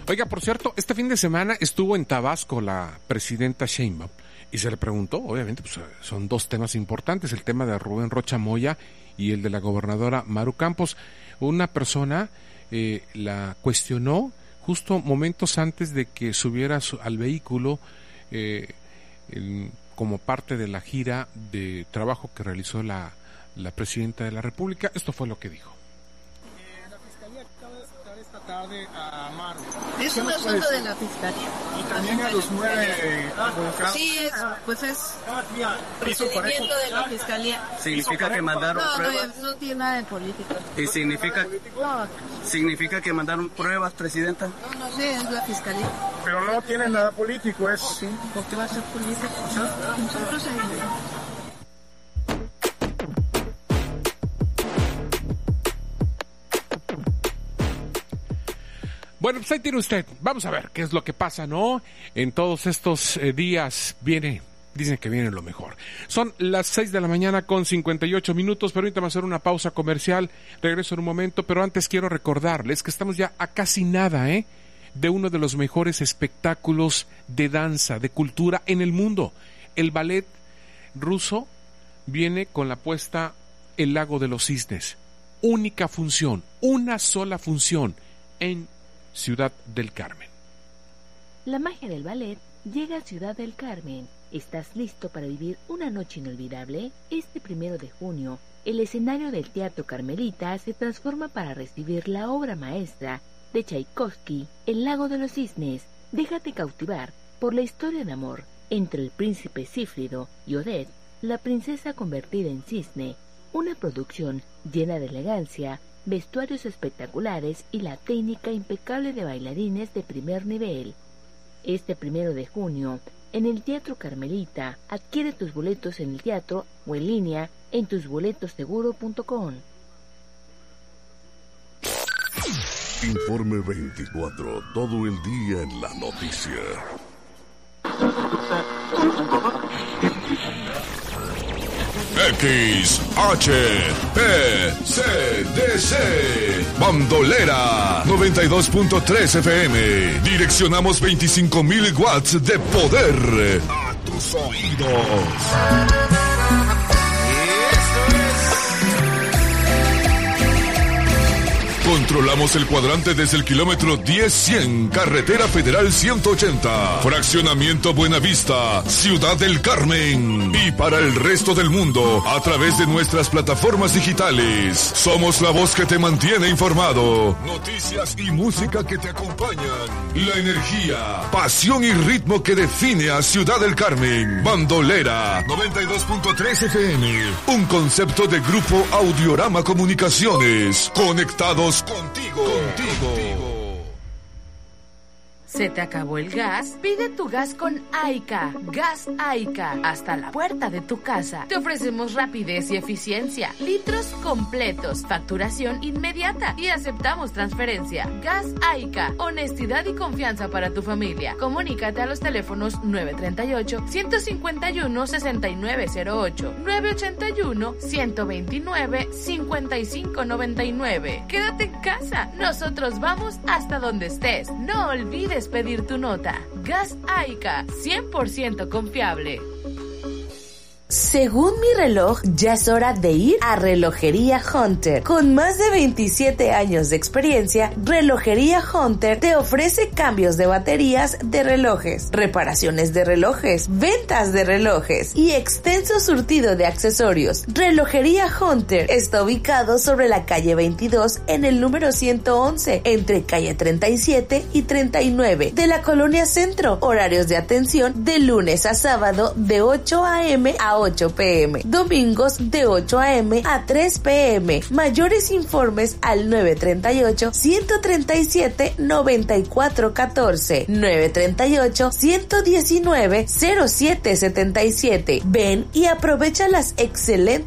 Oiga, por cierto, este fin de semana estuvo en Tabasco la presidenta Sheinbaum y se le preguntó, obviamente, pues son dos temas importantes, el tema de Rubén Rocha Moya y el de la gobernadora Maru Campos. Una persona la cuestionó justo momentos antes de que subiera al vehículo como parte de la gira de trabajo que realizó la presidenta de la República. Esto fue lo que dijo. La Fiscalía acaba de citar esta tarde a Maru. Es un asunto de la Fiscalía. Y también a los 9 involucrados. Sí, es procedimiento de la Fiscalía. ¿Significa que mandaron pruebas? No tiene nada de política. ¿Y significa que mandaron pruebas, presidenta? No sé, es la Fiscalía. Pero no tiene nada político, es... Sí, porque va a ser político. Nosotros Bueno, pues ahí tiene usted. Vamos a ver qué es lo que pasa, ¿no? En todos estos días dicen que viene lo mejor. Son las 6 de la mañana con 58 minutos. Permítame hacer una pausa comercial. Regreso en un momento, pero antes quiero recordarles que estamos ya a casi nada, de uno de los mejores espectáculos de danza, de cultura en el mundo. El ballet ruso viene con la puesta El Lago de los Cisnes. Única función, una sola función en Ciudad del Carmen. La magia del ballet llega a Ciudad del Carmen. ¿Estás listo para vivir una noche inolvidable? Este 1 de junio, el escenario del Teatro Carmelita se transforma para recibir la obra maestra de Tchaikovsky, El Lago de los Cisnes. Déjate cautivar por la historia de amor entre el príncipe Cífrido y Odette, la princesa convertida en cisne. Una producción llena de elegancia, vestuarios espectaculares y la técnica impecable de bailarines de primer nivel. Este 1 de junio, en el Teatro Carmelita, adquiere tus boletos en el teatro o en línea en tusboletoseguro.com. Informe 24, todo el día en la noticia. XHPCDC Bandolera 92.3 FM. Direccionamos 25,000 watts de poder a tus oídos. Controlamos el cuadrante desde el kilómetro 10-100, Carretera Federal 180, Fraccionamiento Buenavista, Ciudad del Carmen. Y para el resto del mundo, a través de nuestras plataformas digitales. Somos la voz que te mantiene informado. Noticias y música que te acompañan. La energía, pasión y ritmo que define a Ciudad del Carmen. Bandolera 92.3 FM. Un concepto de Grupo Audiorama Comunicaciones. Conectados contigo. ¿Se te acabó el gas? Pide tu gas con Aica. Gas Aica. Hasta la puerta de tu casa. Te ofrecemos rapidez y eficiencia. Litros completos. Facturación inmediata. Y aceptamos transferencia. Gas Aica. Honestidad y confianza para tu familia. Comunícate a los teléfonos 938-151-6908. 981-129-5599. Quédate en casa. Nosotros vamos hasta donde estés. No olvides pedir tu nota. Gas Aica, 100% confiable. Según mi reloj, ya es hora de ir a Relojería Hunter. Con más de 27 años de experiencia, Relojería Hunter te ofrece cambios de baterías de relojes, reparaciones de relojes, ventas de relojes y extenso surtido de accesorios. Relojería Hunter está ubicado sobre la calle 22 en el número 111, entre calle 37 y 39 de la Colonia Centro. Horarios de atención de lunes a sábado de 8 a.m. a 8 p.m. Domingos de 8 a.m. a 3 p.m. Mayores informes al 938-137-9414. 938-119-0777. Ven y aprovecha las excelentes